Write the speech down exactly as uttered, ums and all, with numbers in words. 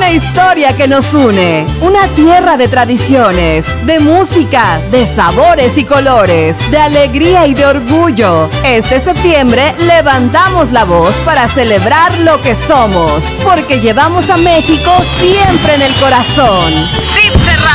una historia que nos une, una tierra de tradiciones, de música, de sabores y colores, de alegría y de orgullo. Este septiembre levantamos la voz para celebrar lo que somos, porque llevamos a México siempre en el corazón. Sin cerrar.